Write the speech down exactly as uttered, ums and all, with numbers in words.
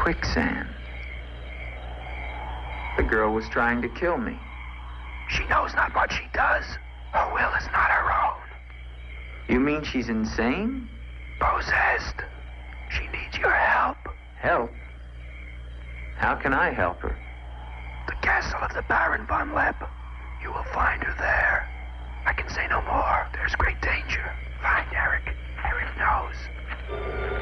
quicksand. The girl was trying to kill me. She knows not what she does. Her will is not her own. You mean she's insane? Possessed. She needs your help. Help? How can I help her? The castle of the Baron von Lepp. You will find her there. I can say no more. There's great danger. Find Eric. Eric knows.